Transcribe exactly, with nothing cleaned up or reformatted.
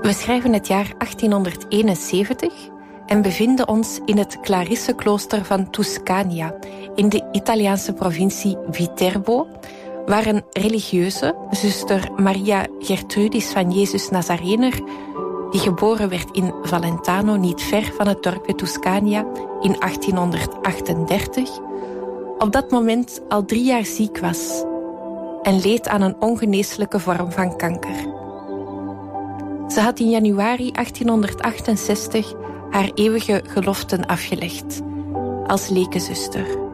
We schrijven het jaar achttienhonderdeenenzeventig en bevinden ons in het Clarisseklooster van Tuscania, in de Italiaanse provincie Viterbo, waar een religieuze, zuster Maria Gertrudis van Jezus Nazarener, die geboren werd in Valentano, niet ver van het dorpje Tuscania, in achttienhonderdachtendertig, op dat moment al drie jaar ziek was en leed aan een ongeneeslijke vorm van kanker. Ze had in januari achttienhonderdachtenzestig haar eeuwige geloften afgelegd als lekenzuster.